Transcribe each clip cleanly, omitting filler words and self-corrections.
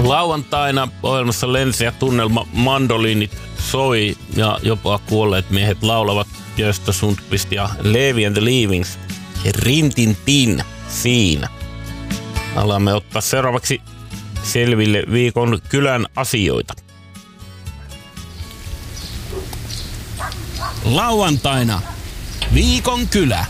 Lauantaina ohjelmassa Lensi ja tunnelma mandoliinit soi ja jopa kuolleet miehet laulavat Gösta Sundqvist ja Levi and the Leavings. Rintintin siinä. Alamme ottaa seuraavaksi selville viikon kylän asioita. Lauantaina viikon kylä.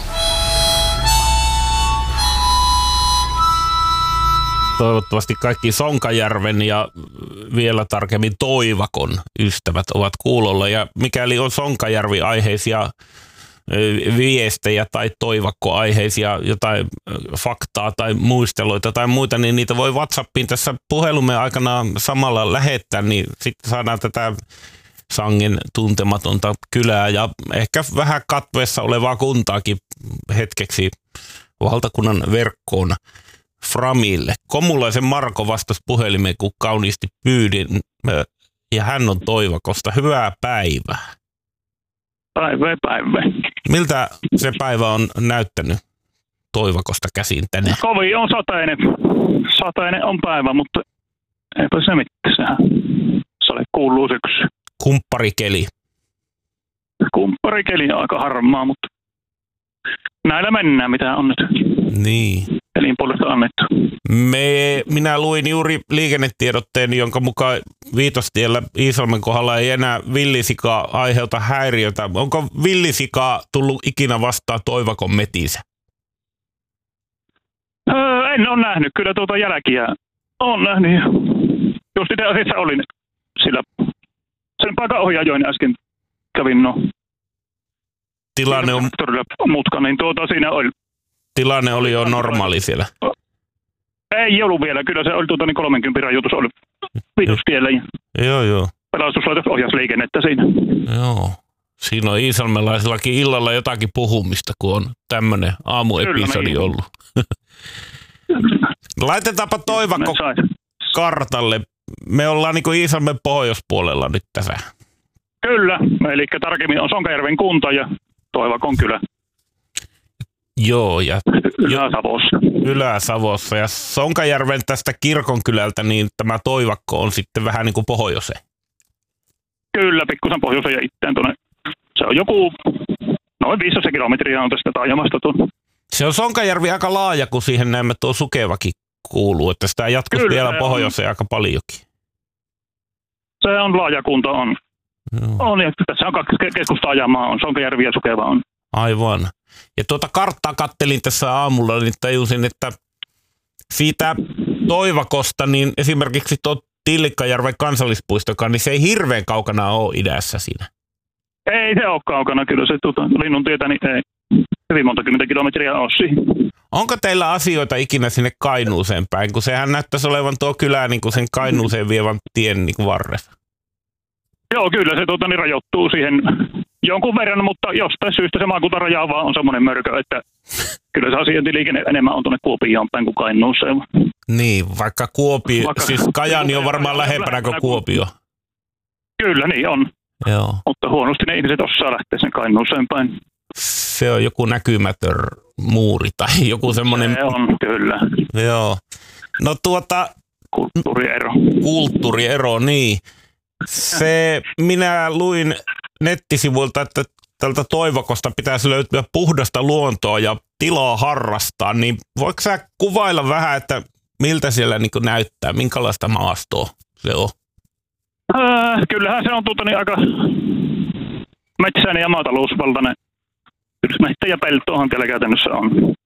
Toivottavasti kaikki Sonkajärven ja vielä tarkemmin Toivakon ystävät ovat kuulolla. Ja mikäli on Sonkajärvi-aiheisia viestejä tai Toivakko-aiheisia jotain faktaa tai muisteluita tai muita, niin niitä voi WhatsAppiin tässä puhelumme aikana samalla lähettää, niin sitten saadaan tätä sangen tuntematonta kylää ja ehkä vähän katveessa olevaa kuntaakin hetkeksi valtakunnan verkkoon Framille. Komulaisen Marko vastasi puhelimeen, kun kauniisti pyydin, ja hän on Toivakosta. Hyvää päivää. Päivä. Miltä se päivä on näyttänyt Toivakosta käsin tänään? Kovin on sateinen. Sateinen on päivä, mutta eipä se mitään. Sehän sale kuuluu syksy. Kumpparikeli. Kumpparikeli on aika harmaa, mutta näillä mennään, mitä on nyt. Niin. Elin puolesta annettu. Minä luin juuri liikennetiedotteen, jonka mukaan Viitostiellä Iisalmen kohdalla ei enää villisikaa aiheuta häiriötä. Onko villisikaa tullut ikinä vastaan Toivakon metissä? En ole nähnyt kyllä tuota jälkiä. Olen nähnyt. Just itse asiassa olin sillä sen paikan ohjaajoin äsken kävin Tilanne on mutka, niin siinä oli. Tilanne oli jo normaali siellä. Ei ollut vielä. Kyllä se oli niin 30 rajoitus oli Viitostiellä. Joo. Pelastuslaitos ohjasi liikennettä siinä. Joo. Siinä on iisalmelaisillakin illalla jotakin puhumista, kun on tämmöinen aamuepisodi niin ollut. Laitetaanpa Toivakko kartalle. Me ollaan niin kuin Iisalmen pohjoispuolella nyt tässä. Kyllä. Eli tarkemmin on Sonkajärven kunta ja Toivakon kylä. Joo, ja Ylä-Savossa. Ylä-Savossa. Ja Sonkajärven tästä kirkonkylältä, niin tämä Toivakko on sitten vähän niin kuin pohjoiseen. Kyllä, pikkusen pohjoiseen ja itteen tuonne. Se on joku, noin 500 kilometriä on tästä taajamasta tuonne. Se on Sonkajärvi aika laaja, kun siihen näemme tuo Sukevakin kuuluu, että sitä jatkuisi vielä pohjoiseen aika paljonkin. Se on laaja kunta, on. Joo. On, ja tässä on kaksi keskustaajamaa, on Sonkajärvi ja Sukeva on. Aivan. Ja tuota karttaa kattelin tässä aamulla, niin tajusin, että siitä Toivakosta, niin esimerkiksi tuo Tillikkajärven kansallispuistokaan, niin se ei hirveän kaukana ole idässä siinä. Ei se ole kaukana, kyllä se linnun tietä, niin ei hyvin monta kymmentä kilometriä ole siihen. Onko teillä asioita ikinä sinne Kainuuseen päin, kun sehän näyttäisi olevan tuo kylä niin kuin sen Kainuuseen vievän tien niin kuin varressa? Joo, kyllä se niin rajoittuu siihen jonkun verran, mutta jostain syystä se maakuntaraja vaan on semmoinen mörkö, että kyllä se asiointiliikenne enemmän on tuonne Kuopioon päin kuin Kainuuseen. Niin, vaikka siis Kajaani on varmaan lähempänä kuin Kuopio. Kyllä, niin on. Joo. Mutta huonosti ne ihmiset osaa lähteä sen Kainuuseen päin. Se on joku näkymätön muuri tai joku semmoinen. Se on, kyllä. Joo. No Kulttuuriero, niin. Minä luin nettisivuilta, että tältä Toivakosta pitäisi löytyä puhdasta luontoa ja tilaa harrastaa, niin voiko sä kuvailla vähän, että miltä siellä niin kuin näyttää, minkälaista maastoa se on? Kyllähän se on aika metsäinen ja maatalousvaltainen. Kyllä metsä ja peltoahan siellä käytännössä on.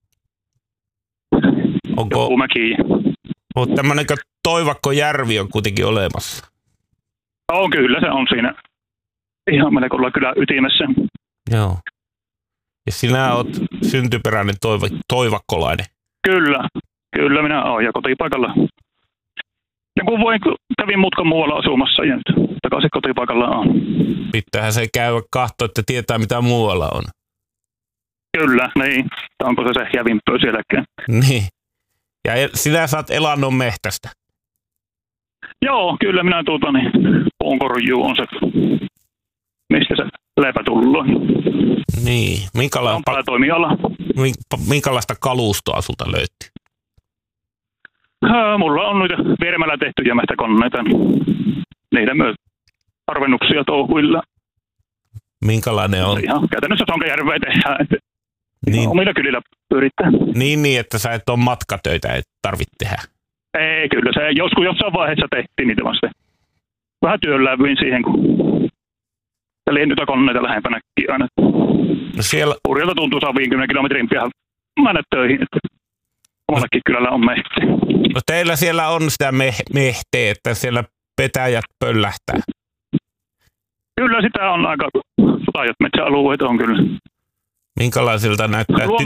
Joku mäki. On tämmöinen Toivakkojärvi on kuitenkin olemassa. On, kyllä se on siinä. Ihan melko olla kylän ytimessä. Joo. Ja sinä olet syntyperäinen toivakkolainen. Kyllä minä olen ja kotipaikalla. Joku vuoden kävin mutkan muualla asumassa ja nyt takaisin kotipaikalla on. Pitäähän se käydä katsoa, että tietää mitä muualla on. Kyllä, niin. Onko se jävimpö sielläkään? Niin. Ja sinä saat elannon mehtästä. Joo, kyllä minä puunkorjuu on se, mistä se leipä tullut. Niin. Toimiala. Minkälaista kalustoa sulta löytyy? Mulla on noita vieremällä tehtyjä metsäkoneita. Niitä myös harvennuksia touhuilla. Minkälainen on? Ihan käytännössä Sonkajärveä tehdään, että Niin, omilla kylillä pyritään. niin, että sä et ole matkatöitä, et tarvitse tehdä. Ei, kyllä se jossain vaiheessa tehtiin niitä vasta. Vähän työlläävyin siihen, kun liennytä koneita lähempänäkin aina. No siellä, Purjalta tuntuu saa 50 kilometrin pian mennä töihin, että omallakin kylällä on mehti. no teillä siellä on sitä mehteä, että siellä petäjät pöllähtää. Kyllä sitä on aika laajat metsäalueet on kyllä. Minkälaisilta näyttää